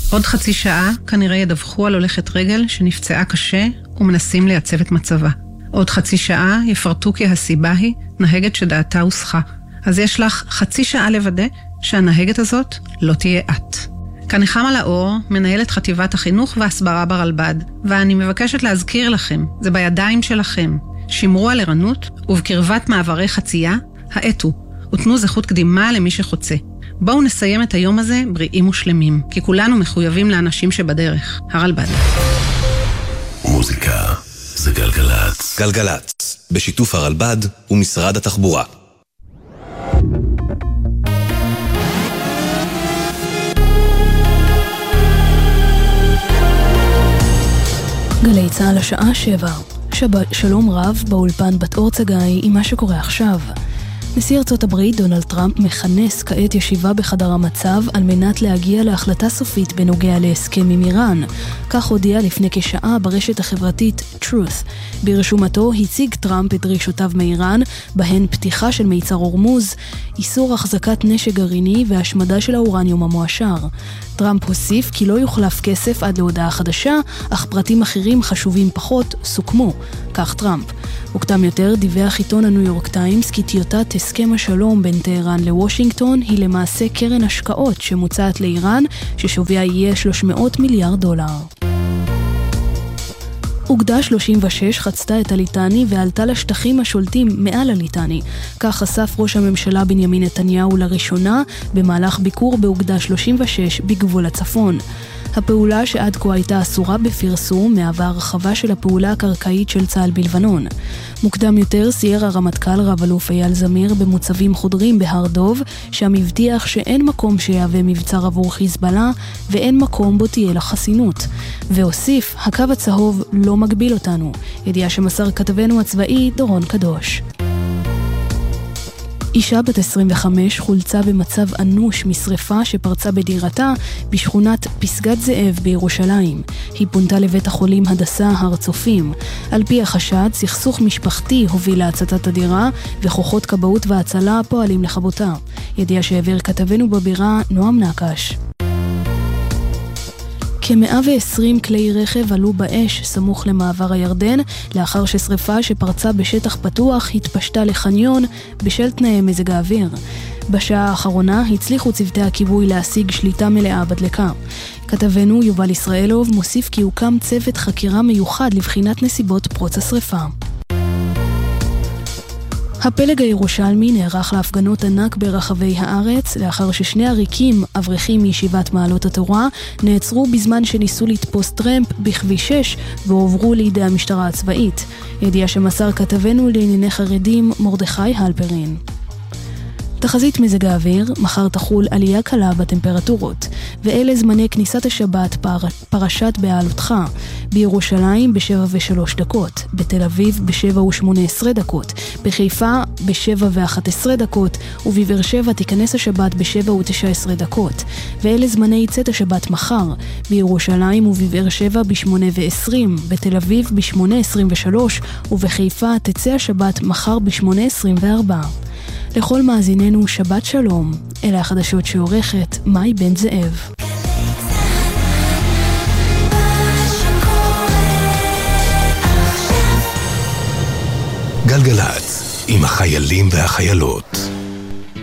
עוד חצי שעה כנראה ידווחו על הולכת רגל שנפצעה קשה ומנסים לייצב את מצבה. עוד חצי שעה יפרטו כי הסיבה היא נהגת שדעתה הוסחה. אז יש לך חצי שעה לוודא שהנהגת הזאת לא תהיה את. כאן נחמה לאור, מנהלת חטיבת החינוך והסברה ברלב"ד, ואני מבקשת להזכיר לכם, זה בידיים שלכם. שמרו על ערנות ובקרבת מעברי חצייה, האטו, ותנו זכות קדימה למי שחוצה. בואו נסיים את היום הזה בריאים ושלמים, כי כולנו מחויבים לאנשים שבדרך. הרלב"ד. מוזיקה זה גלגלץ. גלגלץ, בשיתוף הרלב"ד ומשרד התחבורה. גלי צהל השעה 7. שלום רב באולפן בת אור צגאי עם מה שקורה עכשיו. נשיא ארצות הברית דונלד טראמפ מכנס כעת ישיבה בחדר המצב על מנת להגיע להחלטה סופית בנוגע להסכם עם איראן. כך הודיע לפני כשעה ברשת החברתית Truth. ברשומתו הציג טראמפ את דרישותיו מאיראן, בהן פתיחה של מיצר הורמוז, איסור החזקת נשק גרעיני והשמדה של האורניום המועשר. טראמפ הוסיף כי לא יוחלף כסף עד להודעה חדשה, אך פרטים אחרים חשובים פחות סוכמו. כך טראמפ. מוקדם יותר דיווח עיתון הניו יורק טיימס כי טיוטת הסכם השלום בין טהרן לוושינגטון היא למעשה קרן השקעות שמוצעת לאיראן, ששוויה יהיה $300 מיליארד. אוגדה 36 חצתה את הליטני ועלתה לשטחים השולטים מעל הליטני. כך חשף ראש הממשלה בנימין נתניהו לראשונה במהלך ביקור באוגדה 36 בגבול הצפון. הפעולה שעד כה הייתה אסורה בפרסום מהווה הרחבה של הפעולה הקרקעית של צה"ל בלבנון. מוקדם יותר סייר הרמטכ"ל רב אלוף אייל זמיר במוצבים חודרים בהר דוב, שם הבטיח שאין מקום שיהווה מבצר עבור חיזבאללה ואין מקום בו תהיה לה חסינות. והוסיף, הקו הצהוב לא מגביל אותנו. ידיעה שמסר כתבנו הצבאי דורון קדוש. אישה בת 25 חולצה במצב אנוש משריפה שפרצה בדירתה בשכונת פסגת זאב בירושלים. היא פונתה לבית החולים הדסה הר צופים. על פי החשד, סכסוך משפחתי הוביל להצתת הדירה, וכוחות כבאות והצלה פועלים לכבותה. ידיעה שהעביר כתבנו בבירה נועם נקש. כ-120 כלי רכב עלו באש סמוך למעבר הירדן, לאחר ששריפה שפרצה בשטח פתוח התפשטה לחניון בשל תנאי מזג האוויר. בשעה האחרונה הצליחו צוותי הכיבוי להשיג שליטה מלאה בדלקה. כתבנו יובל ישראלוב מוסיף כי הוקם צוות חקירה מיוחד לבחינת נסיבות פרוץ השריפה. הפלג הירושלמי נערך להפגנות ענק ברחבי הארץ, לאחר ששני עריקים, אברכים מישיבת מעלות התורה, נעצרו בזמן שניסו לתפוס טרמפ בכביש 6 והועברו לידי המשטרה הצבאית. ידיעה שמסר כתבנו לענייני חרדים מרדכי הלפרין. תחזית מזג האוויר, מחר תחול עלייה קלה בטמפרטורות, ואלה זמני כניסת השבת פרשת בעלותך. בירושלים ב7:03, בתל אביב ב7:18, בחיפה ב7:11, ובבאר שבע תיכנס השבת ב7:19. ואלה זמני צאת השבת מחר, בירושלים ובבאר שבע ב8:20, בתל אביב ב8:23, ובחיפה תצא השבת מחר ב8:24. לכל מאזיננו שבת שלום, אלה החדשות שעורכת מאי בן זאב. גלגלץ עם החיילים והחיילות.